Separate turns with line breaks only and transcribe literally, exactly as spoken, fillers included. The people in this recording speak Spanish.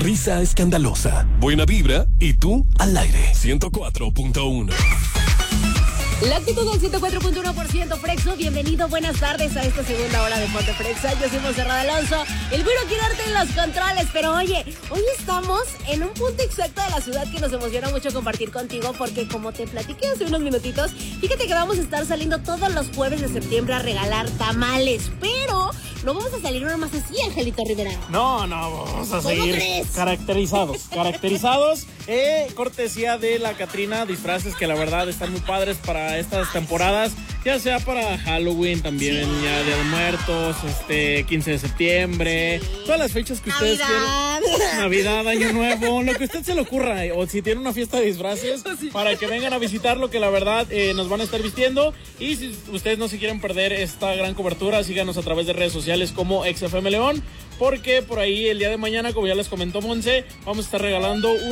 Risa escandalosa, buena vibra y tú al aire. ciento cuatro punto uno.
La actitud del ciento cuatro punto uno por ciento Frexo, bienvenido, buenas tardes a esta segunda hora de Ponte Frexa. Yo soy Monserrat Alonso, el güiro quiere darte en los controles, pero oye, hoy estamos en un punto exacto de la ciudad que nos emociona mucho compartir contigo, porque como te platiqué hace unos minutitos, fíjate que vamos a estar saliendo todos los jueves de septiembre a regalar tamales, pero no vamos a salir uno más así, Angelito Rivera.
No, no, vamos a
¿Cómo
seguir
crees?
caracterizados, caracterizados, eh, cortesía de la Catrina, disfraces que la verdad están muy padres para estas temporadas, ya sea para Halloween también, sí. Ya Día de Muertos, este, quince de septiembre, sí. Todas las fechas que ustedes
Navidad.
quieran, Navidad, Año Nuevo, lo que a usted se le ocurra, o si tiene una fiesta de disfraces, sí. Para que vengan a visitarlo, que la verdad eh, nos van a estar vistiendo, y si ustedes no se quieren perder esta gran cobertura, síganos a través de redes sociales como X F M León, porque por ahí el día de mañana, como ya les comentó Monse, vamos a estar regalando un